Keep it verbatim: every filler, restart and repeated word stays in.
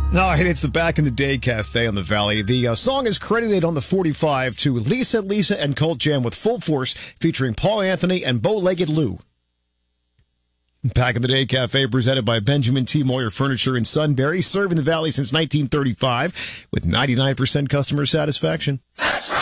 All right, it's the Back in the Day Cafe on the Valley. The uh, song is credited on the forty-five to Lisa, Lisa, and Cult Jam with Full Force, featuring Paul Anthony and Bow-Legged Lou. Back in the Day Cafe, presented by Benjamin T. Moyer Furniture in Sunbury, serving the Valley since nineteen thirty-five with ninety-nine percent customer satisfaction. That's right.